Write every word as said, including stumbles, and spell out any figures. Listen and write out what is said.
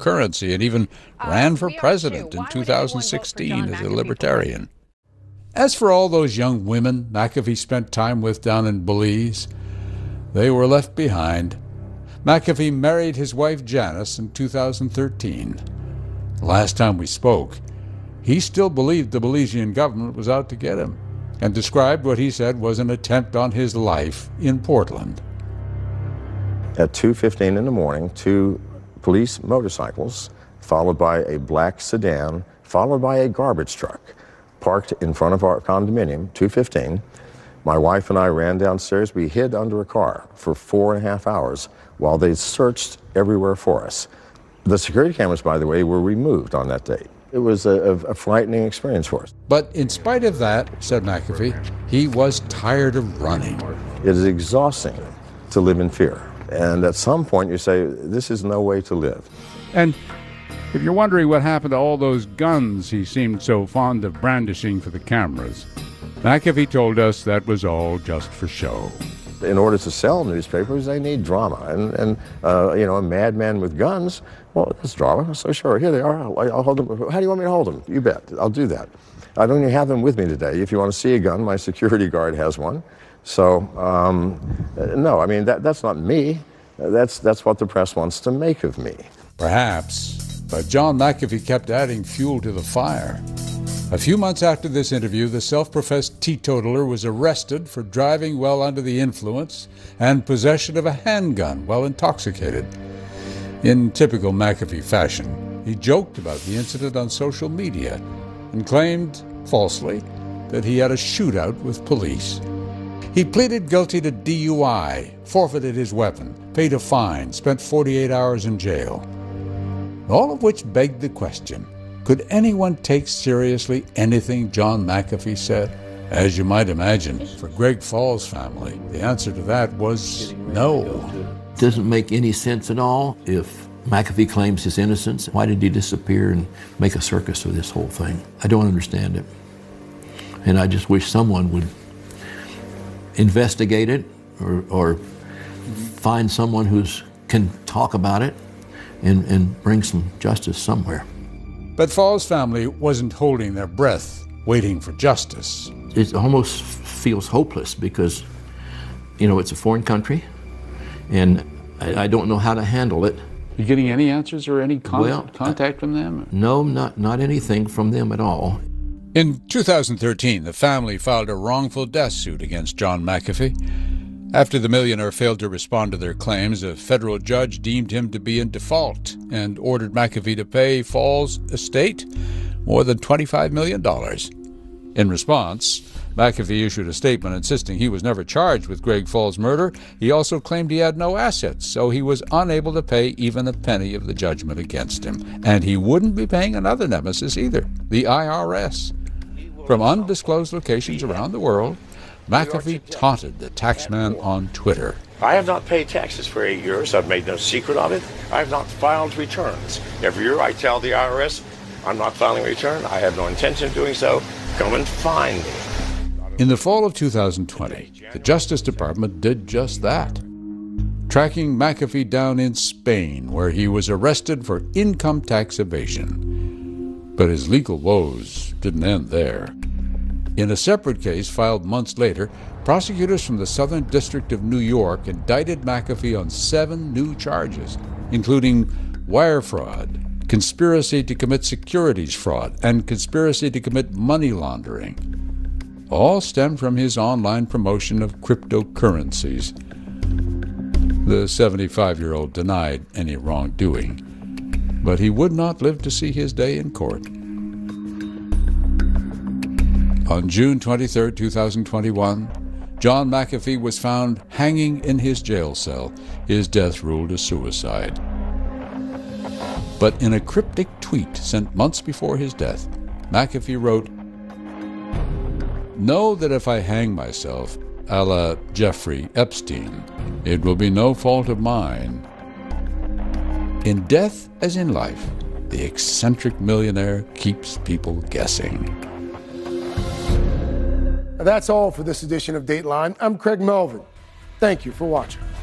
cryptocurrency and even uh, ran for president in two thousand sixteen as a libertarian. As for all those young women McAfee spent time with down in Belize, they were left behind. McAfee married his wife Janice in two thousand thirteen. The last time we spoke, he still believed the Belizean government was out to get him, and described what he said was an attempt on his life in Portland. At two fifteen in the morning, two police motorcycles, followed by a black sedan, followed by a garbage truck, parked in front of our condominium, two fifteen. My wife and I ran downstairs. We hid under a car for four and a half hours while they searched everywhere for us. The security cameras, by the way, were removed on that day. It was a, a, a frightening experience for us. But in spite of that, said McAfee, he was tired of running. It is exhausting to live in fear. And at some point you say, this is no way to live. And if you're wondering what happened to all those guns he seemed so fond of brandishing for the cameras, McAfee told us that was all just for show. In order to sell newspapers, they need drama. And, and uh, you know, a madman with guns, well, that's drama. So sure, here they are. I'll, I'll hold them. How do you want me to hold them? You bet. I'll do that. I don't even have them with me today. If you want to see a gun, my security guard has one. So, um, no, I mean, that, that's not me. That's, that's what the press wants to make of me. Perhaps, but John McAfee kept adding fuel to the fire. A few months after this interview, the self-professed teetotaler was arrested for driving while under the influence and possession of a handgun while intoxicated. In typical McAfee fashion, he joked about the incident on social media and claimed, falsely, that he had a shootout with police. He pleaded guilty to D U I, forfeited his weapon, paid a fine, spent forty-eight hours in jail. All of which begged the question, could anyone take seriously anything John McAfee said? As you might imagine, for Greg Fall's family, the answer to that was no. It doesn't make any sense at all. If McAfee claims his innocence, why did he disappear and make a circus of this whole thing? I don't understand it. And I just wish someone would investigate it or, or find someone who can talk about it and, and bring some justice somewhere. But Fall's family wasn't holding their breath, waiting for justice. It almost feels hopeless because, you know, it's a foreign country, and I, I don't know how to handle it. You getting any answers or any con well, contact from them? No, not, not anything from them at all. In two thousand thirteen, the family filed a wrongful death suit against John McAfee. After the millionaire failed to respond to their claims, a federal judge deemed him to be in default and ordered McAfee to pay Fall's estate more than twenty-five million dollars. In response, McAfee issued a statement insisting he was never charged with Greg Fall's murder. He also claimed he had no assets, so he was unable to pay even a penny of the judgment against him. And he wouldn't be paying another nemesis either, the I R S. From undisclosed locations around the world, McAfee taunted the taxman on Twitter. I have not paid taxes for eight years. I've made no secret of it. I have not filed returns. Every year I tell the I R S I'm not filing a return. I have no intention of doing so. Come and find me. In the fall of two thousand twenty, the Justice Department did just that, tracking McAfee down in Spain, where he was arrested for income tax evasion. But his legal woes didn't end there. In a separate case filed months later, prosecutors from the Southern District of New York indicted McAfee on seven new charges, including wire fraud, conspiracy to commit securities fraud, and conspiracy to commit money laundering. All stemmed from his online promotion of cryptocurrencies. The seventy-five-year-old denied any wrongdoing, but he would not live to see his day in court. On June twenty-third, two thousand twenty-one, John McAfee was found hanging in his jail cell, his death ruled a suicide. But in a cryptic tweet sent months before his death, McAfee wrote, "Know that if I hang myself, a la Jeffrey Epstein, it will be no fault of mine." In death as in life, the eccentric millionaire keeps people guessing. That's all for this edition of Dateline. I'm Craig Melvin. Thank you for watching.